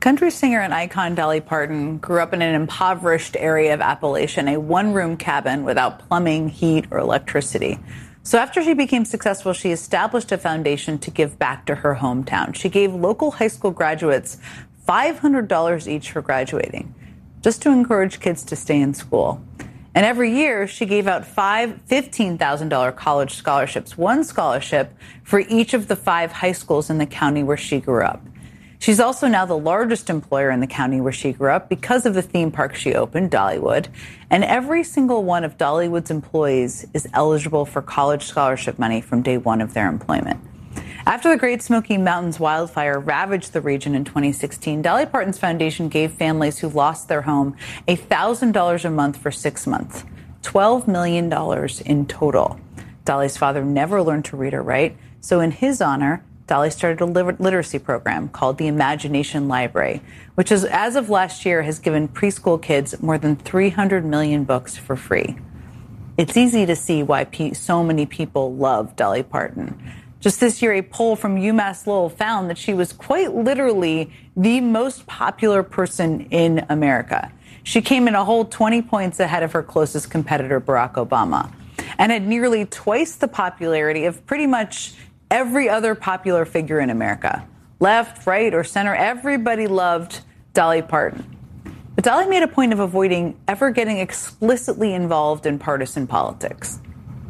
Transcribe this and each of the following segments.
Country singer and icon Dolly Parton grew up in an impoverished area of Appalachia, a one-room cabin without plumbing, heat, or electricity. So after she became successful, she established a foundation to give back to her hometown. She gave local high school graduates $500 each for graduating, just to encourage kids to stay in school. And every year, she gave out five $15,000 college scholarships, one scholarship for each of the 5 high schools in the county where she grew up. She's also now the largest employer in the county where she grew up because of the theme park she opened, Dollywood. And every single one of Dollywood's employees is eligible for college scholarship money from day one of their employment. After the Great Smoky Mountains wildfire ravaged the region in 2016, Dolly Parton's foundation gave families who lost their home $1,000 a month for 6 months, $12 million in total. Dolly's father never learned to read or write, so in his honor, Dolly started a literacy program called the Imagination Library, which is, as of last year, has given preschool kids more than 300 million books for free. It's easy to see why so many people love Dolly Parton. Just this year, a poll from UMass Lowell found that she was quite literally the most popular person in America. She came in a whole 20 points ahead of her closest competitor, Barack Obama, and had nearly twice the popularity of pretty much every other popular figure in America. Left, right, or center, everybody loved Dolly Parton. But Dolly made a point of avoiding ever getting explicitly involved in partisan politics.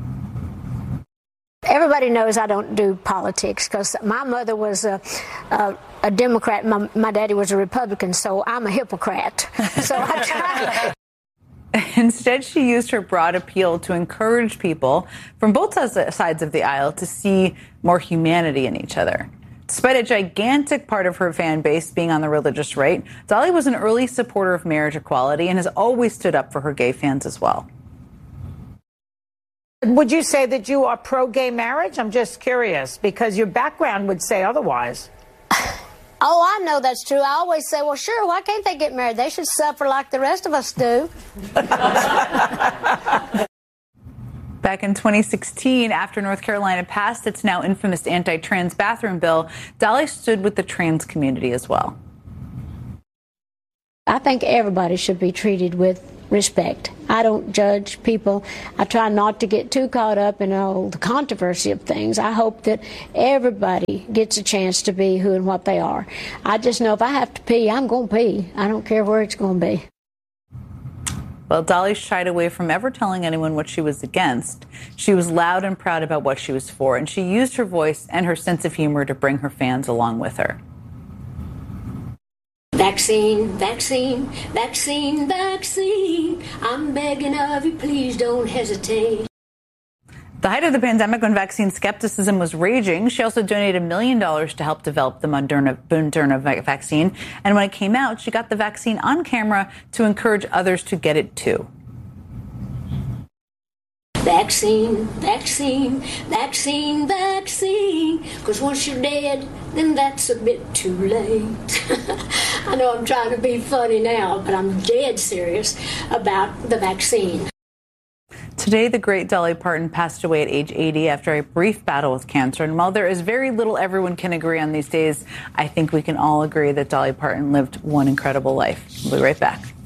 Everybody knows I don't do politics because my mother was a Democrat. My daddy was a Republican, so I'm a hypocrite. So I try. Instead, she used her broad appeal to encourage people from both sides of the aisle to see more humanity in each other. Despite a gigantic part of her fan base being on the religious right, Dolly was an early supporter of marriage equality and has always stood up for her gay fans as well. Would you say that you are pro-gay marriage? I'm just curious, because your background would say otherwise. Oh, I know that's true. I always say, well, sure, why can't they get married? They should suffer like the rest of us do. Back in 2016, after North Carolina passed its now infamous anti-trans bathroom bill, Dolly stood with the trans community as well. I think everybody should be treated with respect. I don't judge people. I try not to get too caught up in all the controversy of things. I hope that everybody gets a chance to be who and what they are. I just know if I have to pee, I'm going to pee. I don't care where it's going to be. Well, Dolly shied away from ever telling anyone what she was against. She was loud and proud about what she was for, and she used her voice and her sense of humor to bring her fans along with her. Vaccine, vaccine, vaccine, vaccine. I'm begging of you, please don't hesitate. The height of the pandemic, when vaccine skepticism was raging, she also donated $1 million to help develop the Moderna vaccine. And when it came out, she got the vaccine on camera to encourage others to get it too. Vaccine, vaccine, vaccine, vaccine. Because once you're dead, then that's a bit too late. I know I'm trying to be funny now, but I'm dead serious about the vaccine. Today, the great Dolly Parton passed away at age 80 after a brief battle with cancer. And while there is very little everyone can agree on these days, I think we can all agree that Dolly Parton lived one incredible life. We'll be right back.